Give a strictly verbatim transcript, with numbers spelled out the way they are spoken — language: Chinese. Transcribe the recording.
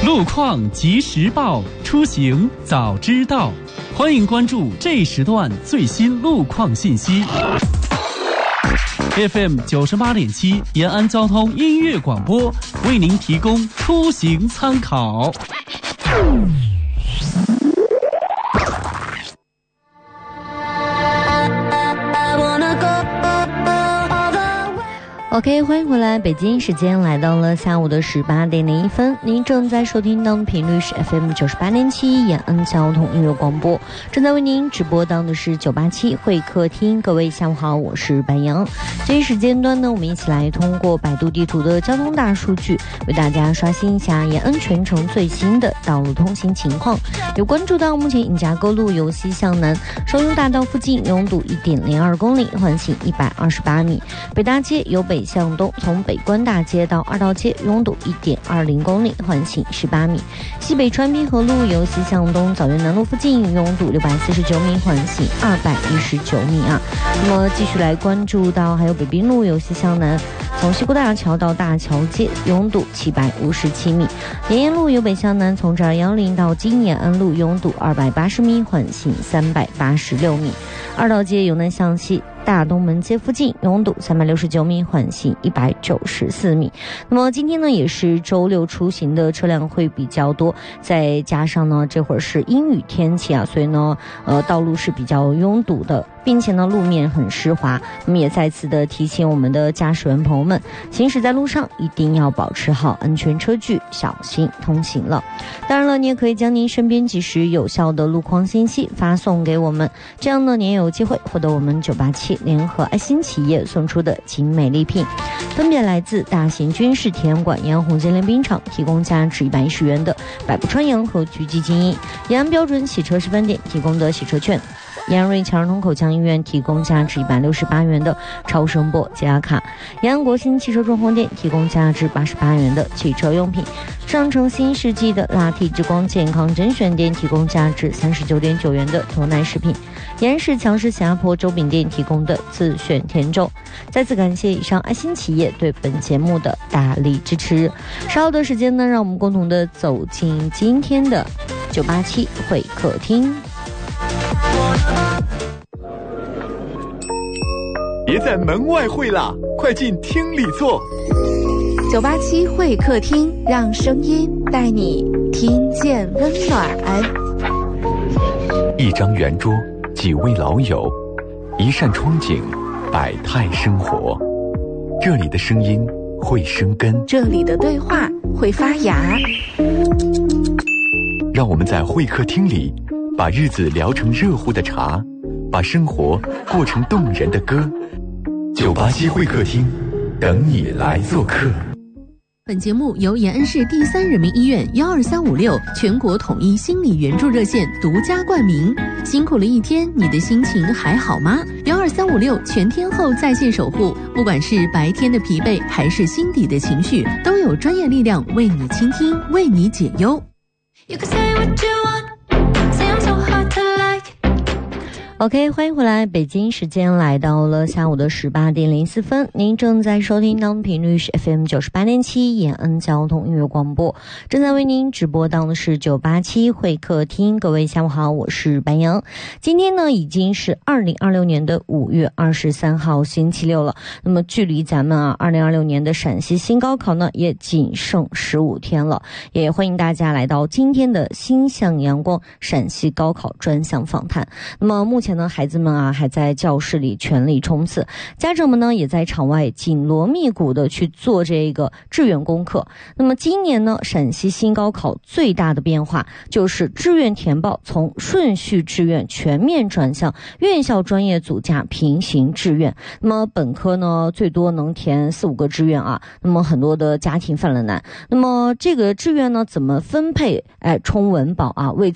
路况及时报，出行早知道。欢迎关注这时段最新路况信息。F M 九十八点七延安交通音乐广播为您提供出行参考。 OK， 欢迎回来，北京时间来到了下午的十八点零一分，您正在收听到的频率是 F M 九十八点七延安交通音乐广播，正在为您直播到的是九八七会客厅。各位下午好，我是白杨。这一时间段呢，我们一起来通过百度地图的交通大数据，为大家刷新一下延安全程最新的道路通行情况。有关注到目前尹家沟路由西向南双拥大道附近拥堵一点零二公里，缓行一百二十八米；北大街由北向东从北关大街到二道街拥堵一点二零公里，缓行十八米；西北川滨河路由西向东枣园南路附近拥堵六百四十九米，缓行二百一十九米啊。那么继续来关注到还有北滨路由西向南从西沽大桥到大桥街拥堵七百五十七米；延安路由北向南从这儿幺零到金延安路拥堵二百八十米，缓行三百八十六米；二道街由南向西大东门街附近拥堵三百六十九米，缓行一百九十四米。那么今天呢，也是周六出行的车辆会比较多，再加上呢这会儿是阴雨天气啊，所以呢呃道路是比较拥堵的，并且呢路面很湿滑。那么也再次的提醒我们的驾驶员朋友们，行驶在路上一定要保持好安全车距，小心通行了。当然了，你也可以将您身边及时有效的路况信息发送给我们，这样呢你也有机会获得我们九八七联合爱心企业送出的精美礼品，分别来自大型军事体验馆延安红金练兵场提供价值一百一十元的百步穿杨和狙击精英，延安标准洗车示范店提供的洗车券，延安瑞强儿童口腔医院提供价值一百六十八元的超声波解压卡，延安国新汽车装潢店提供价值八十八元的汽车用品，上城新世纪的拉体之光健康甄选店提供价值三十九点九元的脱奶食品，延安市强势霞坡粥饼店提供的自选甜粥。再次感谢以上爱心企业对本节目的大力支持。稍后的时间呢，让我们共同的走进今天的九八七会客厅。 别在门外会啦，快进厅里坐。 九八七会客厅，让声音带你听见温暖。 一张圆桌，几位老友，一扇窗景，百态生活。这里的声音会生根， 这里的对话会发芽。 让我们在会客厅里，把日子聊成热乎的茶，把生活过成动人的歌。九八七会客厅，等你来做客。 本节目由延安市第三人民医院幺二三五六全国统一心理援助热线独家冠名。辛苦了一天，你的心情还好吗？幺二三五六全天候在线守护，不管是白天的疲惫还是心底的情绪，都有专业力量为你倾听，为你解忧。You can say what you want, say I'm so hard to like。 OK， 欢迎回来，北京时间来到了下午的十八点零四分，您正在收听到的频率是 F M 九十八点七延安交通音乐广播，正在为您直播到的是九八七会客厅。各位下午好，我是白杨。今天呢已经是二零二六年的五月二十三号星期六了，那么距离咱们啊二零二六年的陕西新高考呢也仅剩十五天了，也欢迎大家来到今天的心向阳光陕西高考专项访谈。那么目前呢孩子们啊还在教室里全力冲刺，家长们呢也在场外紧锣密鼓的去做这个志愿功课。那么今年呢陕西新高考最大的变化就是志愿填报从顺序志愿全面转向院校专业组加平行志愿。那么本科呢最多能填四五个志愿啊，那么很多的家庭犯了难。那么这个志愿呢怎么分配，哎冲文保啊，为